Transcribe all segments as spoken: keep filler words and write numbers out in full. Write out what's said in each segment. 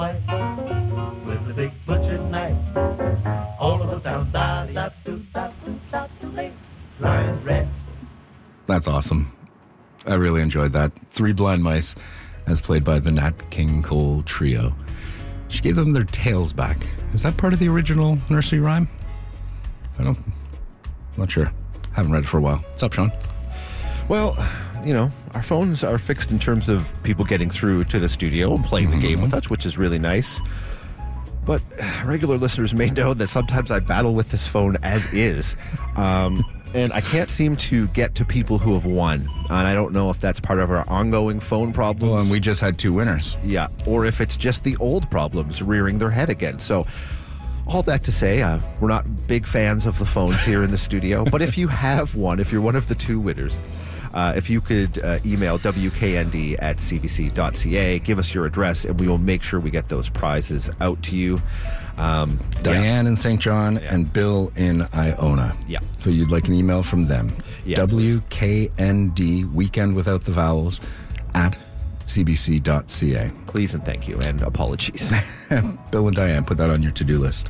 With the big butcher knife, all of them down, da do da do da do, blind rats. That's awesome. I really enjoyed that. Three Blind Mice, as played by the Nat King Cole Trio. She gave them their tails back. Is that part of the original nursery rhyme? I don't... I'm not sure. Haven't read it for a while. What's up, Sean? Well, you know, our phones are fixed in terms of people getting through to the studio and playing mm-hmm. the game with us, which is really nice. But regular listeners may know that sometimes I battle with this phone as is. Um, and I can't seem to get to people who have won. And I don't know if that's part of our ongoing phone problems. Well, and we just had two winners. Yeah, or if it's just the old problems rearing their head again. So all that to say, uh, we're not big fans of the phones here in the studio. But if you have one, if you're one of the two winners, Uh, if you could uh, email W K N D at C B C dot C A, give us your address, and we will make sure we get those prizes out to you. Um, Diane yeah. in Saint John yeah. and Bill in Iona. Yeah. So you'd like an email from them. Yeah, W K N D, weekend without the vowels, at C B C dot C A. Please and thank you, and apologies. Bill and Diane, put that on your to-do list.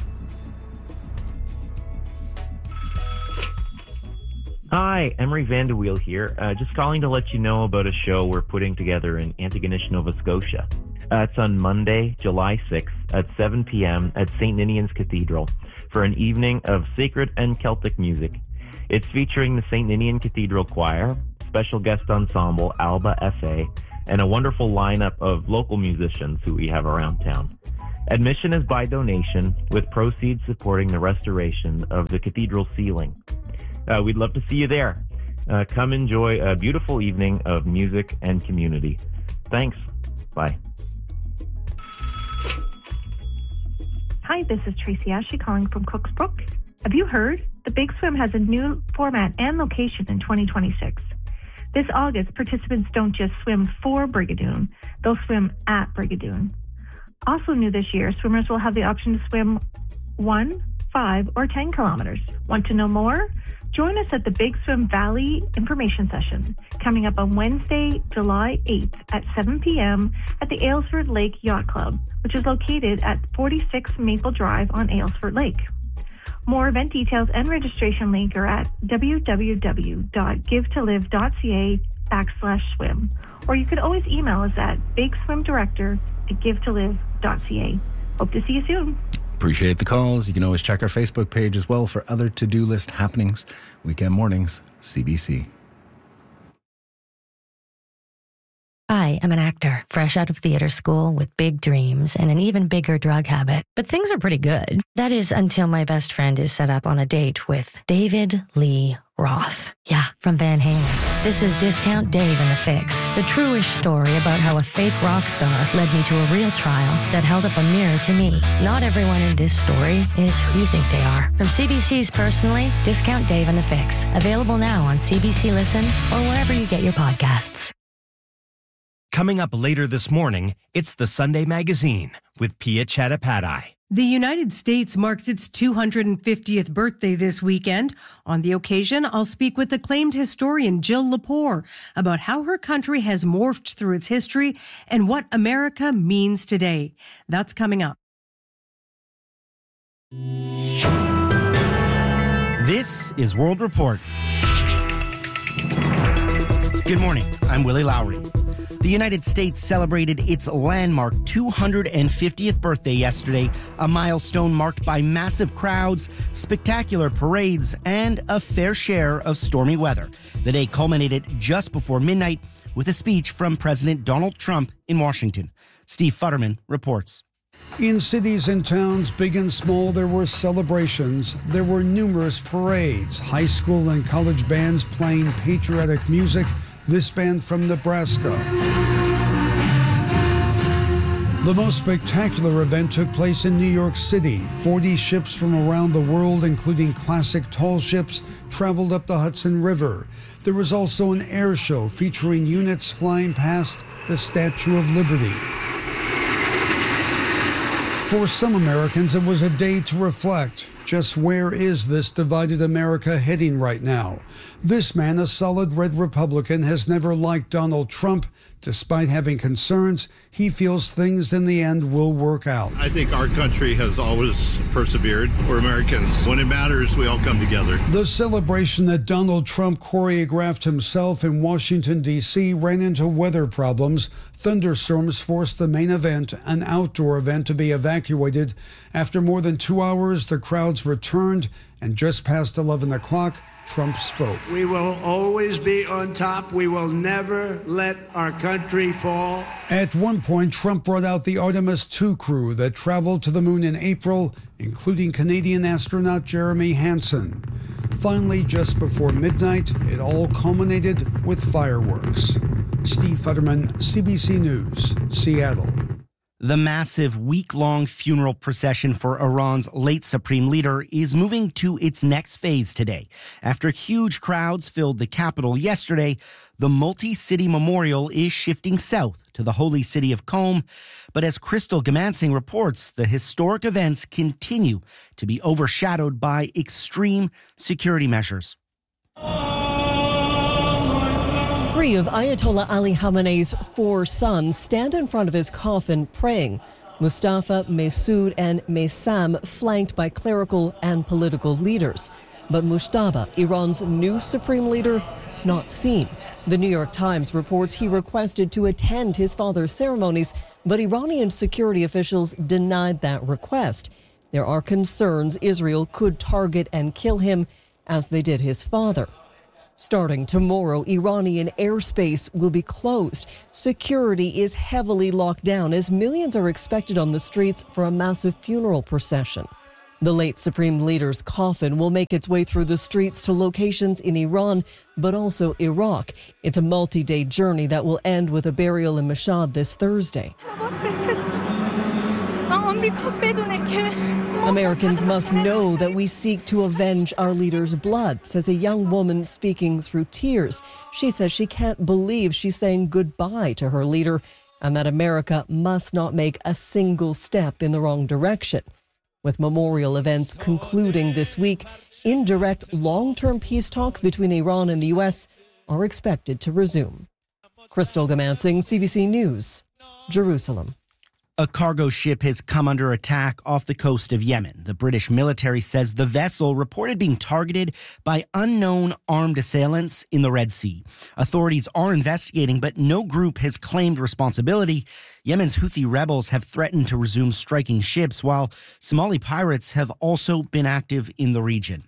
Hi, Emery Vanderweel here. Uh, just calling to let you know about a show we're putting together in Antigonish, Nova Scotia. Uh, it's on Monday, July sixth at seven p.m. at Saint Ninian's Cathedral for an evening of sacred and Celtic music. It's featuring the Saint Ninian Cathedral Choir, special guest ensemble Alba F A, and a wonderful lineup of local musicians who we have around town. Admission is by donation, with proceeds supporting the restoration of the cathedral ceiling. Uh, we'd love to see you there. Uh, come enjoy a beautiful evening of music and community. Thanks. Bye. Hi, this is Tracy Ashley calling from Cooks Brook. Have you heard? The Big Swim has a new format and location in twenty twenty-six. This August, participants don't just swim for Brigadoon, they'll swim at Brigadoon. Also new this year, swimmers will have the option to swim one, five, or ten kilometers. Want to know more? Join us at the Big Swim Valley Information Session coming up on Wednesday, July eighth at seven p.m. at the Aylesford Lake Yacht Club, which is located at forty-six Maple Drive on Aylesford Lake. More event details and registration link are at w w w dot give to live dot c a backslash swim, or you could always email us at bigswimdirector at give to live dot c a. Hope to see you soon. Appreciate the calls. You can always check our Facebook page as well for other to-do list happenings. Weekend mornings, C B C. I am an actor, fresh out of theater school with big dreams and an even bigger drug habit. But things are pretty good. That is until my best friend is set up on a date with David Lee Roth. Yeah, from Van Halen. This is Discount Dave and the Fix, the true-ish story about how a fake rock star led me to a real trial that held up a mirror to me. Not everyone in this story is who you think they are. From C B C's Personally, Discount Dave and the Fix. Available now on C B C Listen or wherever you get your podcasts. Coming up later this morning, it's the Sunday Magazine with Pia Chattopadhyay. The United States marks its two hundred fiftieth birthday this weekend. On the occasion, I'll speak with acclaimed historian Jill Lepore about how her country has morphed through its history and what America means today. That's coming up. This is World Report. Good morning. I'm Willie Lowry. The United States celebrated its landmark two hundred fiftieth birthday yesterday, a milestone marked by massive crowds, spectacular parades, and a fair share of stormy weather. The day culminated just before midnight with a speech from President Donald Trump in Washington. Steve Futterman reports. In cities and towns, big and small, there were celebrations. There were numerous parades, high school and college bands playing patriotic music. This band from Nebraska. The most spectacular event took place in New York City. forty ships from around the world, including classic tall ships, traveled up the Hudson River. There was also an air show featuring units flying past the Statue of Liberty. For some Americans, it was a day to reflect. Just where is this divided America heading right now? This man, a solid red Republican, has never liked Donald Trump. Despite having concerns, he feels things in the end will work out. I think our country has always persevered. We're Americans. When it matters, we all come together. The celebration that Donald Trump choreographed himself in Washington, D C ran into weather problems. Thunderstorms forced the main event, an outdoor event, to be evacuated. After more than two hours, the crowds returned, and just past eleven o'clock, Trump spoke. We will always be on top. We will never let our country fall. At one point, Trump brought out the Artemis two crew that traveled to the moon in April, including Canadian astronaut Jeremy Hansen. Finally, just before midnight, it all culminated with fireworks. Steve Futterman, C B C News, Seattle. The massive week-long funeral procession for Iran's late supreme leader is moving to its next phase today. After huge crowds filled the capital yesterday, the multi-city memorial is shifting south to the holy city of Qom. But as Crystal Gamansing reports, the historic events continue to be overshadowed by extreme security measures. Three of Ayatollah Ali Khamenei's four sons stand in front of his coffin praying. Mustafa, Masoud and Maysam flanked by clerical and political leaders. But Mujtaba, Iran's new supreme leader, not seen. The New York Times reports he requested to attend his father's ceremonies, but Iranian security officials denied that request. There are concerns Israel could target and kill him as they did his father. Starting tomorrow, Iranian airspace will be closed. Security is heavily locked down as millions are expected on the streets for a massive funeral procession. The late supreme leader's coffin will make its way through the streets to locations in Iran, but also Iraq. It's a multi-day journey that will end with a burial in Mashhad this Thursday. Americans must know that we seek to avenge our leader's blood, says a young woman speaking through tears. She says she can't believe she's saying goodbye to her leader and that America must not make a single step in the wrong direction. With memorial events concluding this week, indirect long-term peace talks between Iran and the U S are expected to resume. Crystal Gamansing, C B C News, Jerusalem. A cargo ship has come under attack off the coast of Yemen. The British military says the vessel reported being targeted by unknown armed assailants in the Red Sea. Authorities are investigating, but no group has claimed responsibility. Yemen's Houthi rebels have threatened to resume striking ships, while Somali pirates have also been active in the region.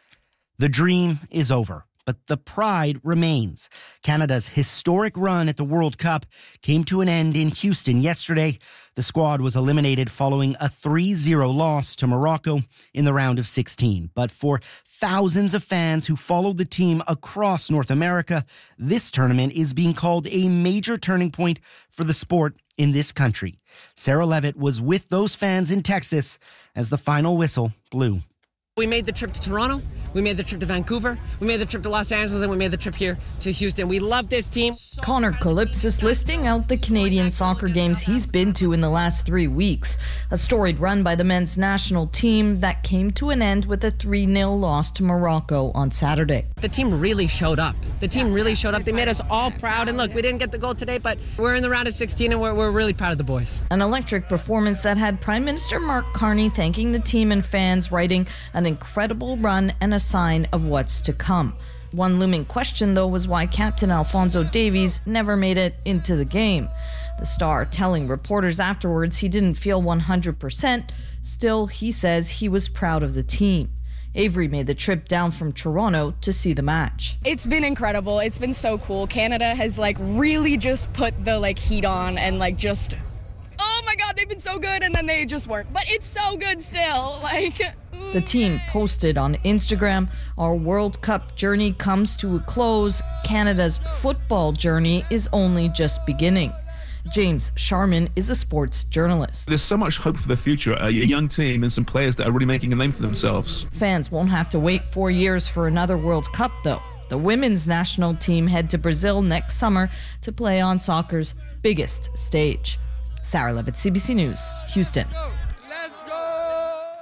The dream is over, but the pride remains. Canada's historic run at the World Cup came to an end in Houston yesterday. The squad was eliminated following a three zero loss to Morocco in the round of sixteen. But for thousands of fans who followed the team across North America, this tournament is being called a major turning point for the sport in this country. Sarah Levitt was with those fans in Texas as the final whistle blew. We made the trip to Toronto, we made the trip to Vancouver, we made the trip to Los Angeles, and we made the trip here to Houston. We love this team. Connor Calypsis listing out the Canadian soccer games he's been to in the last three weeks. A storied run by the men's national team that came to an end with a three nil loss to Morocco on Saturday. The team really showed up. The team really showed up. They made us all proud. And look, we didn't get the goal today, but we're in the round of sixteen, and we're, we're really proud of the boys. An electric performance that had Prime Minister Mark Carney thanking the team and fans, writing an incredible run and a sign of what's to come. One looming question, though, was why Captain Alphonso Davies never made it into the game. The star telling reporters afterwards he didn't feel one hundred percent. Still, he says he was proud of the team. Avery made the trip down from Toronto to see the match. It's been incredible. It's been so cool. Canada has like really just put the like heat on and like just, oh my God, they've been so good, and then they just weren't. But it's so good still. Like. The team posted on Instagram, "Our World Cup journey comes to a close. Canada's football journey is only just beginning." James Sharman is a sports journalist. There's so much hope for the future, a young team and some players that are really making a name for themselves. Fans won't have to wait four years for another World Cup, though. The women's national team head to Brazil next summer to play on soccer's biggest stage. Sarah Levitt, C B C News, Houston.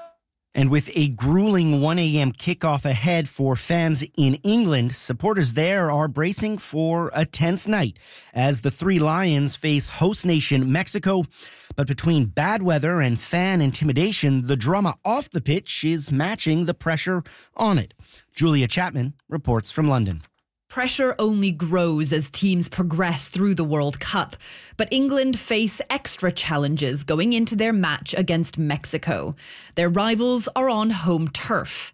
And with a grueling one a.m. kickoff ahead for fans in England, supporters there are bracing for a tense night as the Three Lions face host nation Mexico. But between bad weather and fan intimidation, the drama off the pitch is matching the pressure on it. Julia Chapman reports from London. Pressure only grows as teams progress through the World Cup, but England face extra challenges going into their match against Mexico. Their rivals are on home turf.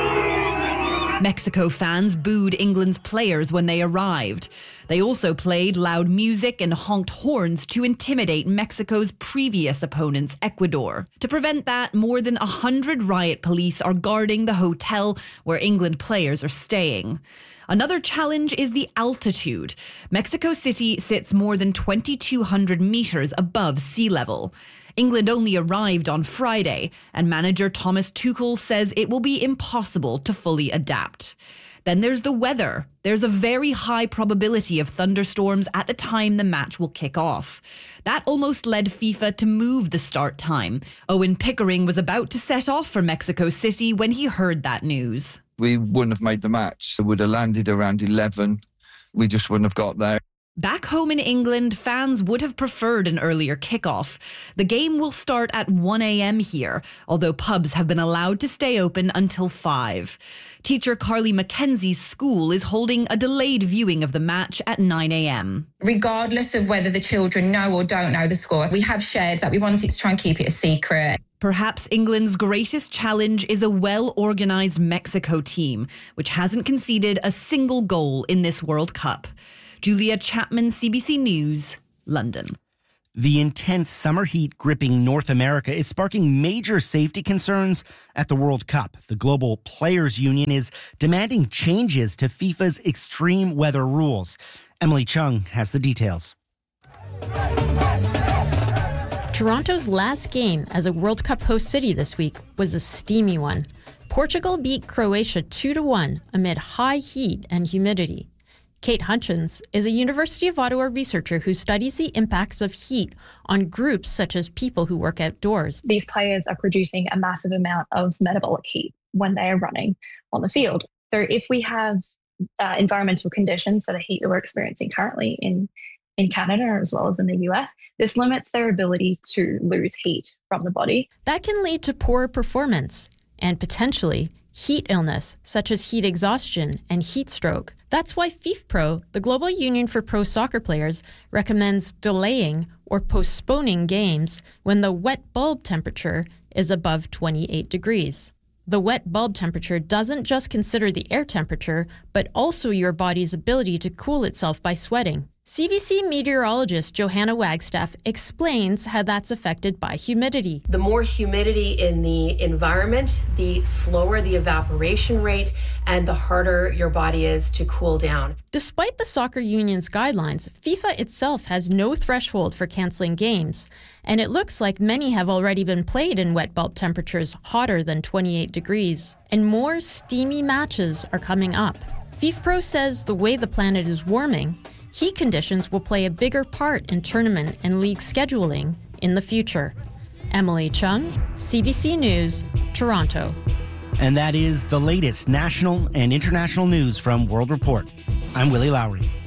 Mexico fans booed England's players when they arrived. They also played loud music and honked horns to intimidate Mexico's previous opponents, Ecuador. To prevent that, more than one hundred riot police are guarding the hotel where England players are staying. Another challenge is the altitude. Mexico City sits more than twenty-two hundred meters above sea level. England only arrived on Friday, and manager Thomas Tuchel says it will be impossible to fully adapt. Then there's the weather. There's a very high probability of thunderstorms at the time the match will kick off. That almost led FIFA to move the start time. Owen Pickering was about to set off for Mexico City when he heard that news. We wouldn't have made the match. It would have landed around eleven. We just wouldn't have got there. Back home in England, fans would have preferred an earlier kickoff. The game will start at one a.m. here, although pubs have been allowed to stay open until five. Teacher Carly Mackenzie's school is holding a delayed viewing of the match at nine a.m. Regardless of whether the children know or don't know the score, we have shared that we wanted to try and keep it a secret. Perhaps England's greatest challenge is a well-organised Mexico team, which hasn't conceded a single goal in this World Cup. Julia Chapman, C B C News, London. The intense summer heat gripping North America is sparking major safety concerns at the World Cup. The Global Players Union is demanding changes to FIFA's extreme weather rules. Emily Chung has the details. Toronto's last game as a World Cup host city this week was a steamy one. Portugal beat Croatia two to one amid high heat and humidity. Kate Hutchins is a University of Ottawa researcher who studies the impacts of heat on groups such as people who work outdoors. These players are producing a massive amount of metabolic heat when they are running on the field. So if we have uh, environmental conditions that are heat that we're experiencing currently in, in Canada as well as in the U S, this limits their ability to lose heat from the body. That can lead to poor performance and potentially heat illness, such as heat exhaustion and heat stroke. That's why FIFPro, the Global Union for Pro Soccer Players, recommends delaying or postponing games when the wet bulb temperature is above twenty-eight degrees. The wet bulb temperature doesn't just consider the air temperature, but also your body's ability to cool itself by sweating. C B C meteorologist Johanna Wagstaff explains how that's affected by humidity. The more humidity in the environment, the slower the evaporation rate and the harder your body is to cool down. Despite the soccer union's guidelines, FIFA itself has no threshold for canceling games, and it looks like many have already been played in wet bulb temperatures hotter than twenty-eight degrees, and more steamy matches are coming up. FIFPro says the way the planet is warming, heat conditions will play a bigger part in tournament and league scheduling in the future. Emily Chung, C B C News, Toronto. And that is the latest national and international news from World Report. I'm Willie Lowry.